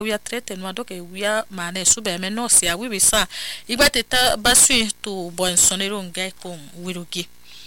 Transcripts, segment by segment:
we are traité no doke we are mane sube me no sia we sa igbate ta basu to bon sonero ngai kom wirugi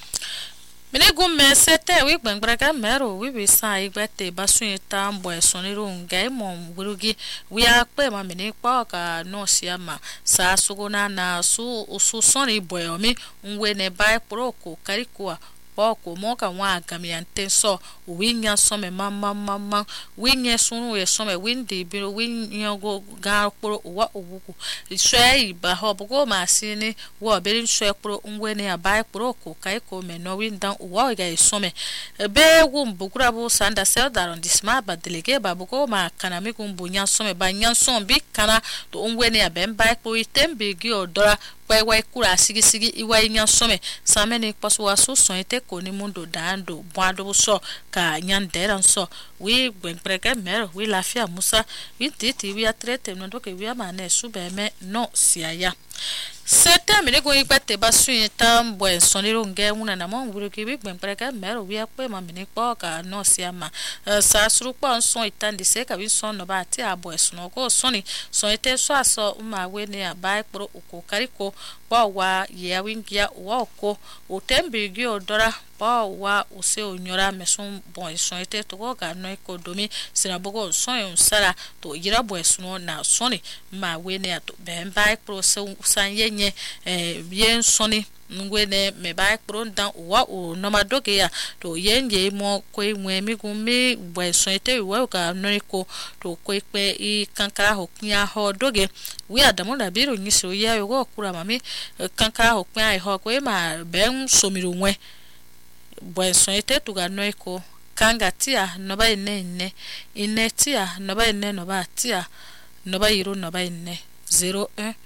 mene gumme sete we gbangbara mero we sa igbate basu ta bon sonero ngai mom wirugi we are pe ma mene pa ka no sia ma sa sugona na su soni boyomi nwe ne bai proko karikua Boko moka wa gamiante so winya some mama winya sunu ye some windi biro winya go ga pro wa ogugu swai ba hobugo masini wo berin swai pro ngwene abai pro ko kai ko me no windan wa ga some be gum bukura bu sanda sel daron disma ba delege ba bugo ma kana mi gum bunya some ba nyan som bi kana to ngwene abem bai pro itembe gi odora wai kura sigi iwai nyan some samene paswa so sonete ko ni mundo dando bwado so ka nyan deran so we gbenpreke mer we lafia musa we titi we atrete no doke we amane sube me no siaya sete mene go ipate basu tam bwen soniro nge una na mon wuro ki we gbenpreke mer we akpe ma mene po ka no siama sa suru po son itandi se ka we son no ba ti abo esuno go soni so ete so aso ma we ne abai pro uko kariko wa ye wingia wa ko o tembe gi odora wa use onyora meson bon son ete to ga no ekodomi sirabogo son sara to yira bo esuno na soni ma we ne ato bemba pro se sanye bien soni ngwene me ba pro dan wa o no madoge ya to yenje mo ko enwe mi gumi bo son ete wa ga no ko to ko pe I kankara hoknya ho doge we adamu da biro nyisi ya yo kura mami kankara hoknya ai ho ko ma ben somiru nwe bo son ete to ga no ko kangatia no ba ine tia no ba ine no ba tia no ba iru no ba ine 01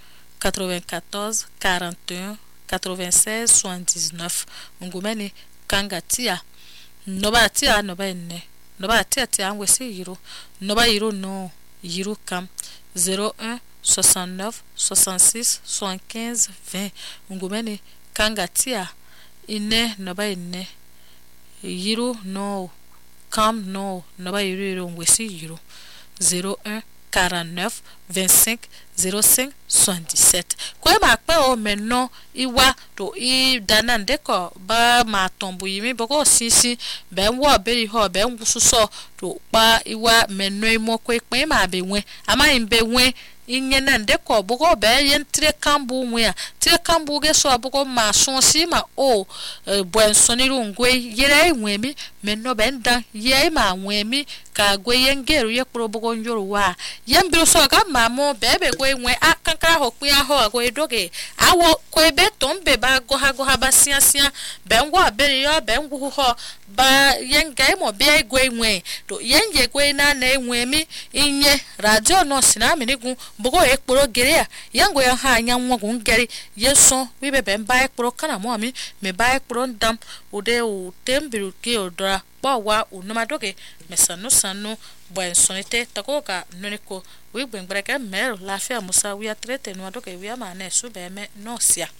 94 41 96 79 ngumeni kangatia no ba tia no ba ine no ba tia tia ngwe si iru no ba iru no iru kam 01 69 66 75 20 ngumeni kangatia ine no ba ine Yiru no kam no ba yiru ngwesi yiru 01 49 25 05 77 kwa ma pe o menno iwa to I dana ndeko ba ma tombu yimi boko sisi ben wo be ho ben gususo to pa iwa menno imo ko pe ma be nwe ama imbe nwe inye na ndeko boko be yen tre kambu nwe a tre kambu ge so boko ma son si ma o bwen soniru ngwe yere nwe mi menno ben dan ye ma nwe mi ka gwe yengeru ye kuro boko njoro wa yembiro so ga ma mo bebe gwe nwe akankara hokpi aho ago edoge awo ko ebe tombe ba go ha ba sia ben gwa bere yo ben gu ho ba yenga mo be gwe nwe to yenge gwe na enwe mi inye radio no sina mi nigu bogo ekporo gere ya yango ya ha anya nwa gu ngeri yeso wi be ben ba ekporo kana mo mi me ba ekporo ndam ode o tembiru ki odora wa unomadoge mesanu sanu bwen sonete takoka noniko we gbengbere mer lafia musa we atrete no madoge we amane sube me no sia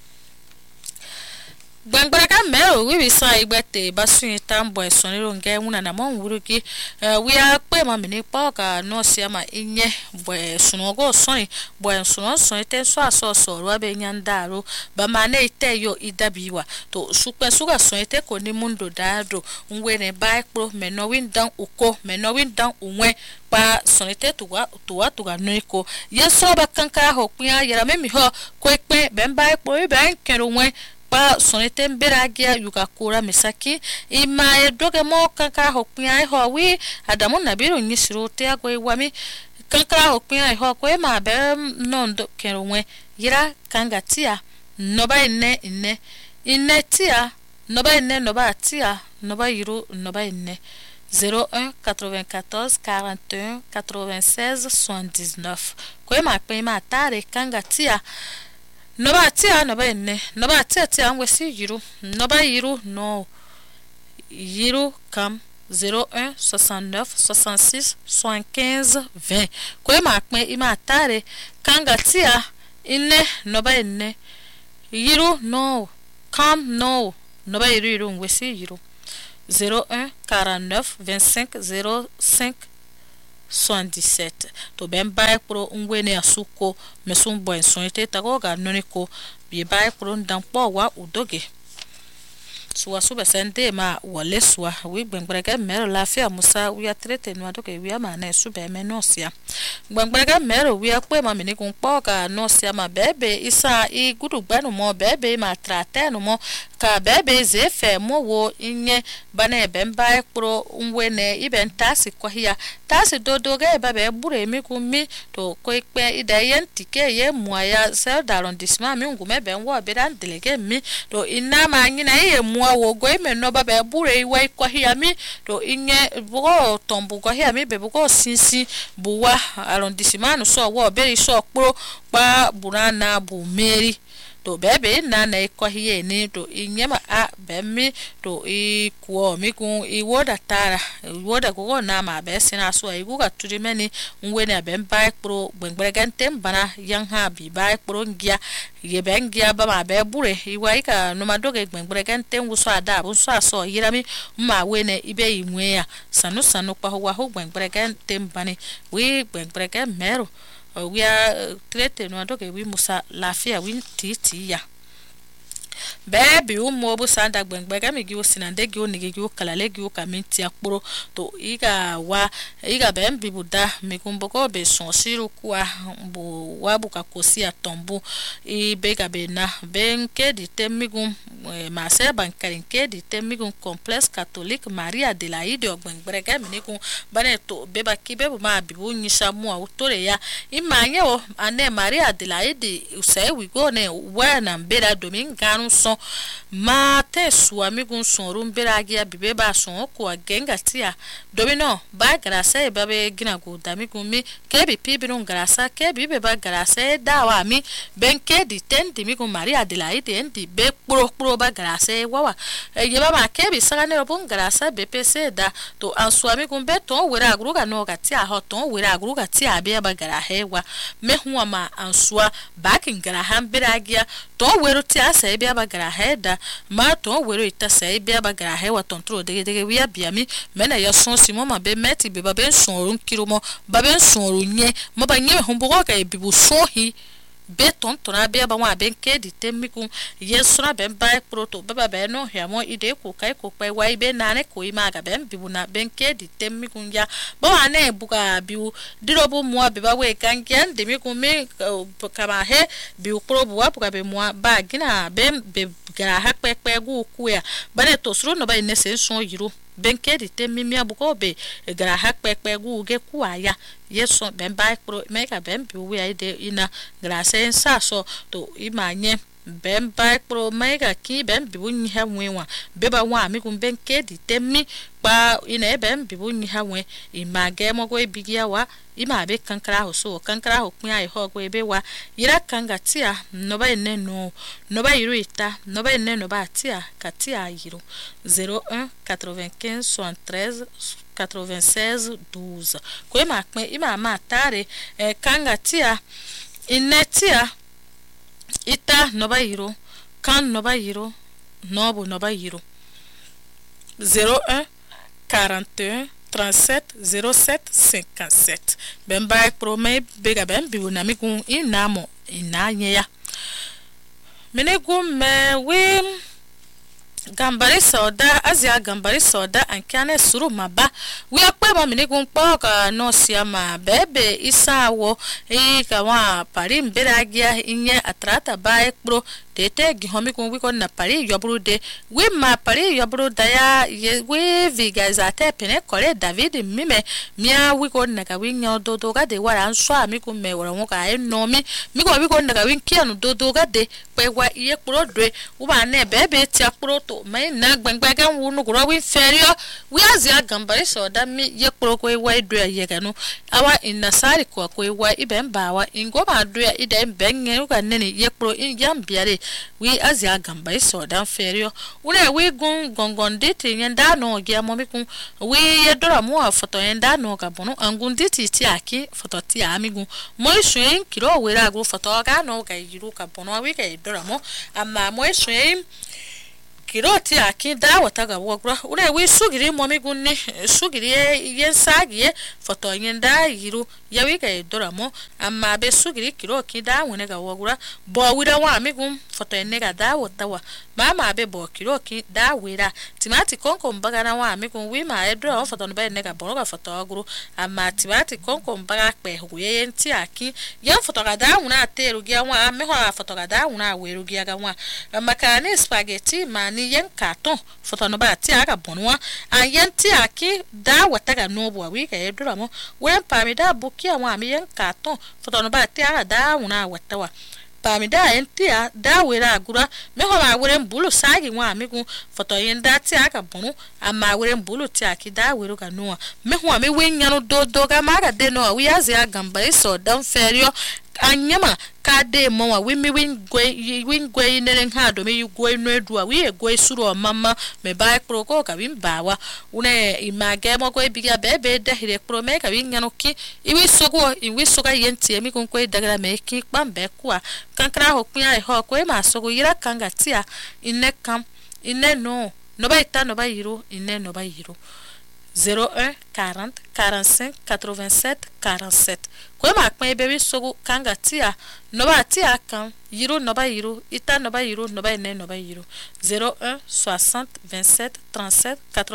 gbengbere mer we sa igbete basu tambo soniro nge una na mon wuruki we akpe ma mini poka no sia ma inye bwe sunogo soni bwen suno sonete so asoso ro be nyandaro ba mane ite yo idabiwa to supe suga sonete ko ni mundo dado ngwene ba pro me no windan uko me no windan unwe pa sonete tuwa noiko yeso ba kankara hokpia yara memi ho ko ekpe bemba ekpo be nkero nwe pa sonete mberagia yukakura misaki ima edoge mo kankara hokpia ho wi adamu nabiru nyisiro te ago iwami kankara hokpia ho ko ma be nondo kero nwe yira kangatia no ba ine tia no ba tia no ba yiru no ba ine 01 94 41 96 79 kwe ma pe ma tare kangatia no ba tia no ba ine no ba tia ngwesi yiru no ba yiru no yiru kam 01 69 66 75 20 kwe ma pe ma tare kangatia ine no ba ine yiru no kam no ba yiru ngwesi yiru 01 49 25 05 77 to ben bai pro ngwene asuko mesum boy sonite tago ga noniko bi bai pro ndampo wa udoge suwa suba sente ma wale suwa wi gbengbere mero lafia musa wi atrete no adoke wi ama na suba me nosia gbengbere mero wi akwe ma mini kun poka nosia ma bebe isa I gudu gbanu mo bebe ma trate no mo ka bebe zefe mo wo inye bana bemba pro unwene iben tasi kwa hia tasi dodo ga bebe bure mi kumi to ko ikpe ida yen tike ye muaya sel d'arrondissement mi ngume ben wo bedan delege mi to ina ma nyina ye mua wo go me no bebe bure iwa kwa hia mi to inye bugo tombu kwa hia mi be bugo sinsi buwa arrondissement no so wo beri so pro pa burana bu meri to bebe na kwa hie ni to inyema a bemi to I kuo mi kun I woda tara woda ko na ma be sina so I guga tudimeni nwe na bemba pro gbengbregante bana yang ha bi ba pro ngia ye bengia ba ma be bure iwa ika no madoge gbengbregante wuso ada bu so aso yirami ma we ne ibe inwe ya sanu kwa ho gbengbregante bani we gbengbregante mero we are trete no adoke we musa lafia we titi ya bebe umo sanda gbengbega mi giwo sinande giwo nige giwo kalale giwo kaminti akporo to iga bembi buda mi kumboko be sonsiru kwa bu wabu kakosi atombu I bega bena benke di temigum mase bankarin ke di temigum complexe catholique Maria de la Ide gbengbega mi niku bane to beba kibebu ma bibu nyisa mu autore ya imanye o ane Maria de la Ide usai we go ne wana mbera dominganu son ma te suami gun son rumberagia bibeba son ko agenga tia domino ba grasa babe gina go damigun mi kebi pibirun grasa kebi be ba grasa dawa mi benke di tendi mi gun Maria de la Ide endi be pro ba grasa wawa ye ba kebi sagane robun grasa BPC da to an suami gun be ton wera agruga no gatia hoton wera agruga tia be ba grahe wa me huwa ma an sua bakin graham beragia to weru tia sai be ba graheda ma to weru ita sai be ba grahe wa tontro de wi abiami mena ya son simo ma be meti be ba ben sonrun kiromo ba ben sonrun nye mo ba nye humbugo ka bibu sohi beton tona be ba wa ben ke di temikun yesura ben ba proto baba be no hia mo ide ko kai ko pe wa ibe na ne ko ima ga ben bibu na ben ke di temikun ya ba wa ne buka biu dirobu mo be ba we kangian de mi ko me kama he biu pro bu wa buka be mo ba gina ben be gara ha pe gu ku ya ba ne to suru no ba ne se son yiro benke di temimi abuko be gara ha pe gu ge ku aya yeso ben ba pro me ka ben bi we ide ina grasa sa so to imanye ben ba pro me ka ki ben bi wunyi ha nwa be ba wa mi kun benke di temi pa ina ben bi wunyi ha nwe image mo go bigia wa ima be kankara ho so kankara ho kun ai ho go ebe wa yira kanga tia no ba ene no ba yiru ita no ba ene no ba tia katia yiru 01 95 73 96 12 ko ima ma tare kanga tia inetia ita no ba yiro kan no ba yiro no ba yiro 01 41 37 07 57 bemba promé bega ben bibu na migun inamo inanye ya menegum me we gambari soda azia gambari soda ankane suru maba we akpe ma menegum poka no siama bebe isawo ka wa pari mberagia inye atrata ba ekpro tete gihomi kun wiko na pari yobru de we ma pari yobru daya ye we viga zate pene kore David mime mia wiko na ka winya dodo ga de wara anso ami kun me wora nwoka enomi mi ko wiko na ka winkia no dodo ga de pe wa iye kuro dwe wo ba na bebe ti akuro to mai na gbangba ga wu no gro wi ferio we azia gambari so da mi ye kuro ko wa dwe ye ga no awa inasari ko wa ibemba wa ingoma dwe ide benye ka nene ye kuro in jambiare we azia gamba iso dan ferio ule we gongonditi nyenda no gia momikun we yedora mo foto yenda no ka bono angunditi ti aki foto ti amigun mo isuen kiro we ra go foto ga no ga yiru ka bono we ga yedora mo amma mo isuen kiroti aki da wataga wogro ure wi sugiri momi gunni sugiri yen sagie foto yenda yiru yawi ga doramo amma be sugiri kiroki da wone ga wogura bo wira wa migum foto yenega da wotawa mama be bo kiroki da wira timati konko mbaga na wa migum wi ma edro foto no be nega bo ga foto oguru amma timati konko mbaga pe huye yenti aki yen foto ga da wona ateru gi wa me ho foto ga da wona weru gi ga wa makani spaghetti mani yen katon foto no ba ti aga bonwa ayen ti aki da wataga no bo wi ga edro mo wen pa mi da buki wa mi yen katon foto no ba ti aga da wona watawa pamida entia da wera agura me ho ma were mbulu sagi wa amigu foto yenda ti aka bunu ama were mbulu ti aki da wero ga no me ho me wenya no do ga maga de no wi azi agamba iso dan ferio anyama ka de mo wa wi mi win gwe ne len ha do me gwe no edu a wi gwe suru mama me ba pro ko ka win bawa une image mo gwe biga bebe de hire pro me ka win nyano ki iwi soga yenti mi kon ko dagra me ki pambe kwa kankra ho kuya ho ko ma sogo yira kanga tia inne kam inne no ba ita no ba yiro inne no ba yiro 01 40 45 87 47 ko ma pin bebe sogo kanga tia no ba tia kan yiro no ba yiro ita no ba yiro no ba inne no ba yiro 01 60 27 37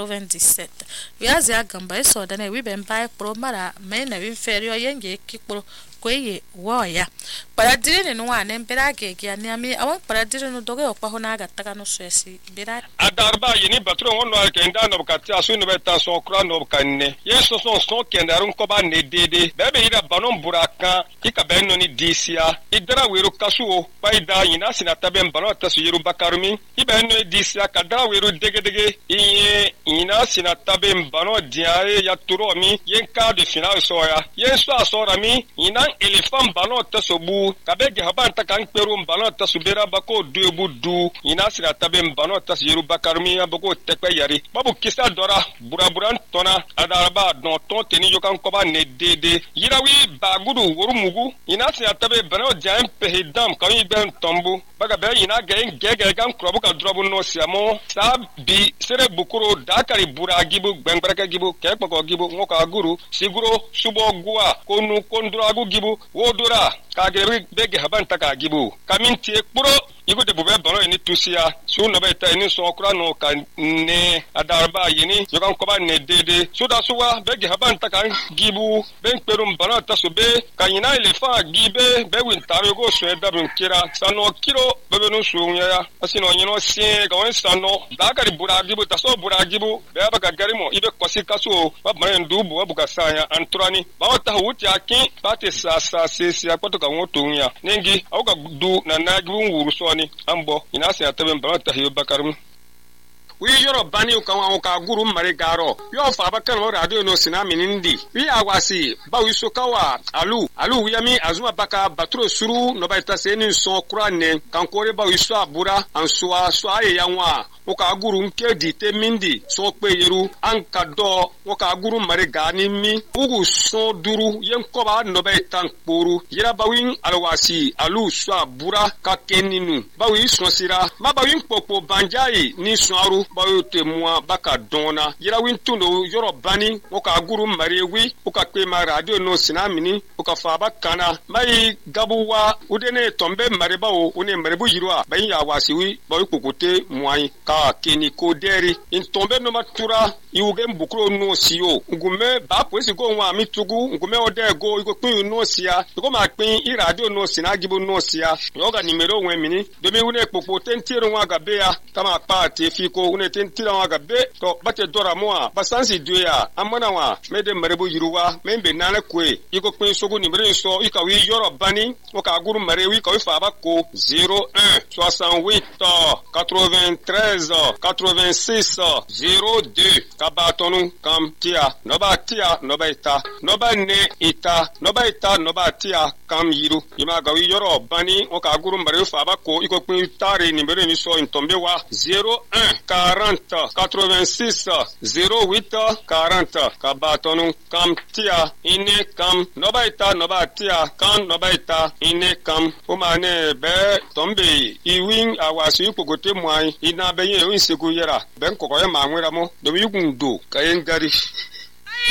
97 wiazi agamba eso dane wi ben ba pro mara me na wi ferio yenge kipro kweye woya para dire no ane mbera gege ani ami awon para dire no doge okpa ho na agataga no swesi bera adarba yini batro wono alkenda no bukati asu no beta so kra no bukanne yeso so kendarun ko ba ne dede bebe ira banon buraka ikabenno ni disia idara weru kasuo paida yina sinatabe mbano tasu yiru bakarumi ibenno disia kadara weru degedege iye yina sinatabe mbano diae ya turomi yenka de final soya yeso asorami yina elefant ballon tasobu kabege habanta kan perum ballon tasubera bako duebu du ina sira tabem ballon tasyiru bakarmi bako tekwe yari babu kisa dora buraburan tona adaraba don ton teni yokan koba ne dede yirawi bagudu worumugu ina sira tabe bano jaim pehidam kan ben tombu baga be ina gege kan krobu ka drobu no siamo sabi sere bukuro dakari buragibu gbengraka gibu kekpoko gibu ngoka guru siguro subo gua konu konduragu gibu wodura kagere bege habanta ka gibu kaminti ekpuro igo de bube baro ni tusia su no beta ni so kura no kan ne adarba yini yokan ko ba ne dede su da suwa bege habanta ka gibu ben perum baro tasube kanyina elefa gibe be win taro go so da bun kira sano kiro bebe no su nya asino nyino sie ga won sano da ka bura gibu taso bura gibu be ba ka garimo ibe kosi kaso ba maren dubu ba buka sanya anturani ba ta wuti akin ba te sa se akwato ka woto nya nengi au ka du na na gibu wuru so ni ambo ina se ataben ba ta hiyo bakarum wi yoro bani ka guru mare garo yo fa bakan wo radio no sina minindi wi awasi ba wi sokawa alu wi ami azuma baka batro suru no ba ta seni so kurane kan kore ba wi so abura an so aye yanwa wo ka guru nke di te mindi so pe yeru an ka do wo ka guru mare gani mi ugu so duru yen ko ba no ba tan poru yira ba wi alwasi alu so abura ka keninu ba wi so sira ma ba wi popo banjai ni so aru bayote mua baka dona yira wintundo yoro bani oka guru marewi oka kwema radio no sinamini oka faba kana mai gabuwa udene tombe mareba o une marebu yirwa bayin ya wasiwi bayi kokote muai ka keni koderi in tombe no matura iuge mbukuro no siyo ngume ba poesi go nwa mitugu ngume ode go iko pin no sia iko ma pin i radio no sinagibo no sia yoga nimero wenmini domi une popo tentiro nwa gabea kama pa te fiko une tentira wa gabe to bate dora moa basansi duya amana wa mede marebu yiruwa membe nana kwe iko pin sogo nimero so ikawi yoro bani oka guru marewi ko fa ba ko 01 68 93 86 02 kabatonu kam tia noba ita noba ne ita noba ita noba tia kam yiru ima gawi yoro bani oka guru marewi fa ba ko iko pin tare nimero ni so intombe wa 01 40 86 08 40 ka batonu kam tia ine kam nobaita nobatia kam nobaita ine kam umane be tombe iwin awasi pogote mwai ina benye insiku yera ben kokoye manwera mo do yugun do kayen gari